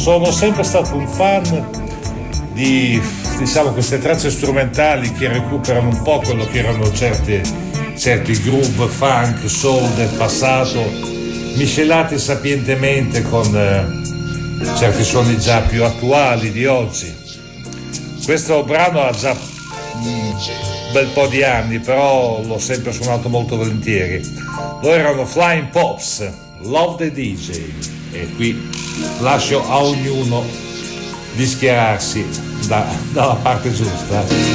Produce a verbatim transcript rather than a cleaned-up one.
sono sempre stato un fan di, diciamo, queste tracce strumentali che recuperano un po' quello che erano certe, certi groove funk, soul del passato, miscelati sapientemente con eh, certi suoni già più attuali di oggi. Questo brano ha già un bel po' di anni, però l'ho sempre suonato molto volentieri. Loro erano Flying Pops, Love the D J, e qui lascio a ognuno di schierarsi da, dalla parte giusta.